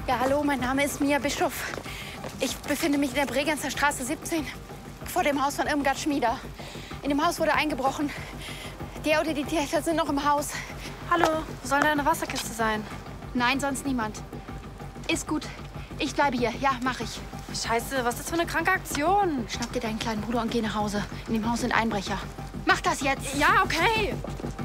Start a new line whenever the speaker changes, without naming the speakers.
Ja, hallo, mein Name ist Mia Bischof. Ich befinde mich in der Bregenzer Straße 17 vor dem Haus von Irmgard Schmieder. In dem Haus wurde eingebrochen. Der oder die Täter sind noch im Haus.
Hallo, soll da eine Wasserkiste sein?
Nein, sonst niemand. Ist gut. Ich bleibe hier. Ja, mach ich.
Scheiße, was ist das für eine kranke Aktion?
Schnapp dir deinen kleinen Bruder und geh nach Hause. In dem Haus sind Einbrecher. Mach das jetzt!
Ja, okay.